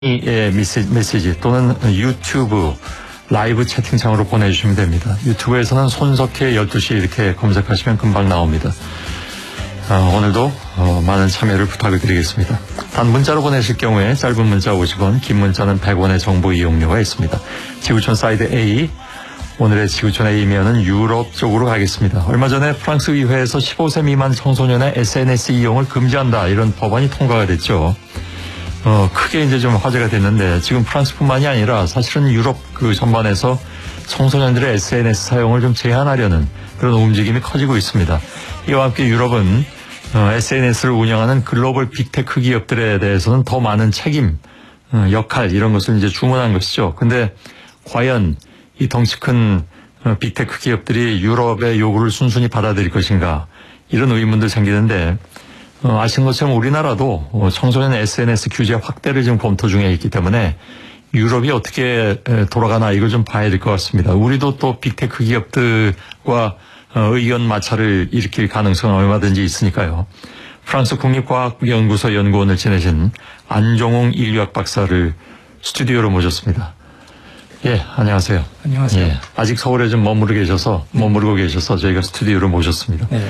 메시지 또는 유튜브 라이브 채팅창으로 보내주시면 됩니다. 유튜브에서는 손석희 12시 이렇게 검색하시면 금방 나옵니다. 오늘도 많은 참여를 부탁을 드리겠습니다. 단 문자로 보내실 경우에 짧은 문자 50원, 긴 문자는 100원의 정보 이용료가 있습니다. 지구촌 사이드 A, 오늘의 지구촌 A면은 유럽 쪽으로 가겠습니다. 얼마 전에 프랑스 의회에서 15세 미만 청소년의 SNS 이용을 금지한다, 이런 법안이 통과가 됐죠. 크게 이제 좀 화제가 됐는데, 지금 프랑스뿐만이 아니라 사실은 유럽 그 전반에서 청소년들의 SNS 사용을 좀 제한하려는 그런 움직임이 커지고 있습니다. 이와 함께 유럽은 SNS를 운영하는 글로벌 빅테크 기업들에 대해서는 더 많은 책임, 역할, 이런 것을 이제 주문한 것이죠. 근데 과연 이 덩치 큰 빅테크 기업들이 유럽의 요구를 순순히 받아들일 것인가, 이런 의문도 생기는데, 아시는 것처럼 우리나라도 청소년 SNS 규제 확대를 지금 검토 중에 있기 때문에 유럽이 어떻게 돌아가나 이걸 좀 봐야 될 것 같습니다. 우리도 또 빅테크 기업들과 의견 마찰을 일으킬 가능성은 얼마든지 있으니까요. 프랑스 국립과학연구소 연구원을 지내신 안종웅 인류학 박사를 스튜디오로 모셨습니다. 예, 안녕하세요. 안녕하세요. 예, 아직 서울에 좀 머무르고 계셔서 저희가 스튜디오로 모셨습니다. 네.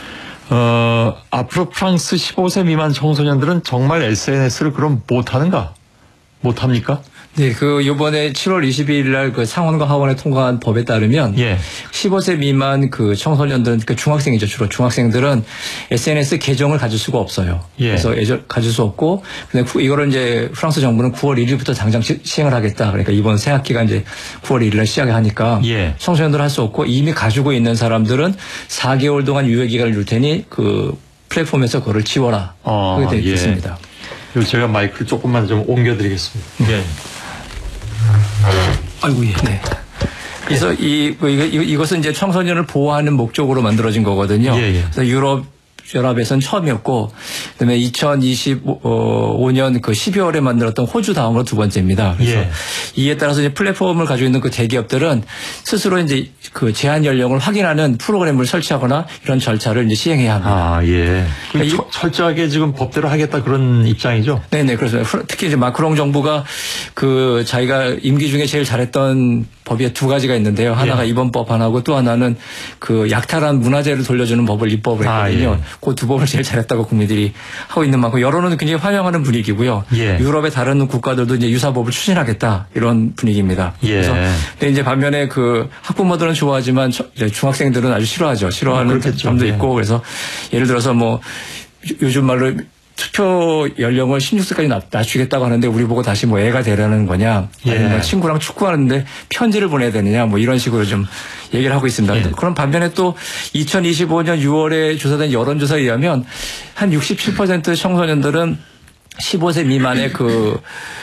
앞으로 프랑스 15세 미만 청소년들은 정말 SNS를 그럼 못하는가? 못합니까? 네, 요번에 7월 22일 날 그 상원과 하원에 통과한 법에 따르면, 예, 15세 미만 그 청소년들은, 그 중학생이죠, 주로 중학생들은 SNS 계정을 가질 수가 없어요. 예. 그래서 가질 수 없고, 근데 이거를 이제 프랑스 정부는 9월 1일부터 당장 시행을 하겠다. 그러니까 이번 새 학기가 이제 9월 1일 날 시작을 하니까, 예, 청소년들은 할 수 없고, 이미 가지고 있는 사람들은 4개월 동안 유예 기간을 줄 테니 그 플랫폼에서 그거를 지워라. 그렇게 되어 있습니다. 예. 제가 마이크를 조금만 좀 옮겨드리겠습니다. 예. 아이고, 예. 네. 그래서 이것은 이제 청소년을 보호하는 목적으로 만들어진 거거든요. 예, 예. 그래서 유럽 연합에서는 처음이었고, 그다음에 2025년 그 12월에 만들었던 호주 다음으로 두 번째입니다. 그래서, 예, 이에 따라서 이제 플랫폼을 가지고 있는 그 대기업들은 스스로 이제 그 제한 연령을 확인하는 프로그램을 설치하거나 이런 절차를 이제 시행해야 합니다. 아, 예. 그러니까 철저하게 지금 법대로 하겠다, 그런 입장이죠? 네네, 그렇습니다. 특히 이제 마크롱 정부가 그 자기가 임기 중에 제일 잘했던 법이 두 가지가 있는데요. 하나가, 예, 이번 법 하나고, 또 하나는 그 약탈한 문화재를 돌려주는 법을 입법을 했거든요. 아, 예. 그 두 법을 제일 잘했다고 국민들이 하고 있는 만큼 여론은 굉장히 환영하는 분위기고요. 예. 유럽의 다른 국가들도 이제 유사법을 추진하겠다, 이런 분위기입니다. 예. 그래서 근데 이제 반면에 그 학부모들은 좋아하지만 중학생들은 아주 싫어하죠. 싫어하는 점도 있고, 그래서 예를 들어서 뭐 요즘 말로 투표 연령을 16세까지 낮추겠다고 하는데 우리 보고 다시 뭐 애가 되라는 거냐, 아니면 뭐 친구랑 축구하는데 편지를 보내야 되느냐, 뭐 이런 식으로 좀 얘기를 하고 있습니다. 예. 그럼 반면에 또 2025년 6월에 조사된 여론조사에 의하면 한 67% 청소년들은 15세 미만의 그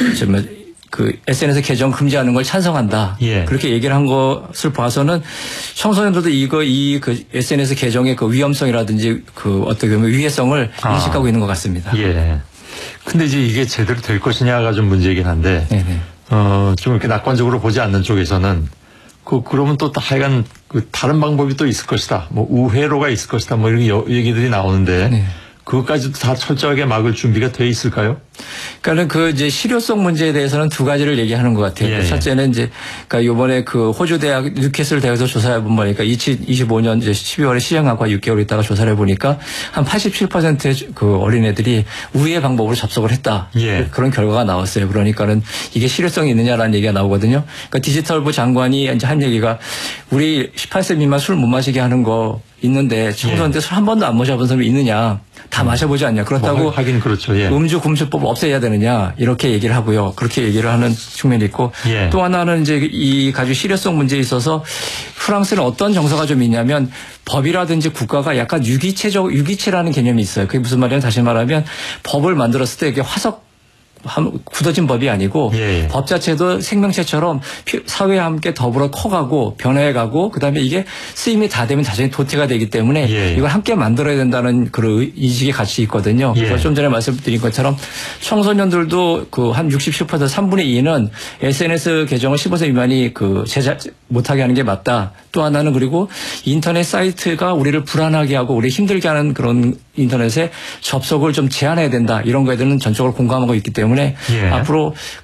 SNS 계정 금지하는 걸 찬성한다. 예. 그렇게 얘기를 한 것을 봐서는 청소년들도 그 SNS 계정의 그 위험성이라든지 그 어떻게 보면 위해성을 인식하고 있는 것 같습니다. 예. 근데 이제 이게 제대로 될 것이냐가 좀 문제이긴 한데, 네네. 좀 이렇게 낙관적으로 보지 않는 쪽에서는 그러면 또 하여간 다른 방법이 또 있을 것이다. 뭐 우회로가 있을 것이다. 뭐 이런 얘기들이 나오는데, 네, 그것까지도 다 철저하게 막을 준비가 돼 있을까요? 그러니까 이제 실효성 문제에 대해서는 두 가지를 얘기하는 것 같아요. 예. 첫째는 이제, 그러니까 요번에 그 호주 대학 뉴캐슬 대학에서 조사해 본 거니까 2025년 이제 12월에 시행하고 6개월 있다가 조사를 해보니까 한 87%의 그 어린애들이 우회 방법으로 접속을 했다. 예. 그런 결과가 나왔어요. 그러니까는 이게 실효성이 있느냐라는 얘기가 나오거든요. 그러니까 디지털부 장관이 이제 한 얘기가, 우리 18세 미만 술 못 마시게 하는 거 있는데 청소년들, 예, 술 한 번도 안 마셔본 사람이 있느냐, 다 마셔보지 않냐, 그렇다고 뭐 하긴 그렇죠. 예. 음주 금지법 없애야 되느냐, 이렇게 얘기를 하고요. 그렇게 얘기를 하는 측면이 있고, 예, 또 하나는 이제 이 가지고 실효성 문제에 있어서 프랑스는 어떤 정서가 좀 있냐면, 법이라든지 국가가 약간 유기체라는 개념이 있어요. 그게 무슨 말이냐면, 다시 말하면 법을 만들었을 때 이게 굳어진 법이 아니고, 예, 법 자체도 생명체처럼 사회와 함께 더불어 커가고 변해가고, 그다음에 이게 쓰임이 다 되면 자신이 도태가 되기 때문에, 예, 이걸 함께 만들어야 된다는 그런 인식이 같이 있거든요. 예. 그래서 좀 전에 말씀드린 것처럼 청소년들도 그 한 67% 3분의 2는 SNS 계정을 15세 미만이 제작 못하게 하는 게 맞다. 또 하나는 그리고 인터넷 사이트가 우리를 불안하게 하고 우리 힘들게 하는 그런 인터넷에 접속을 좀 제한해야 된다. 이런 거에 대해서는 전적으로 공감하고 있기 때문에 예. 앞으로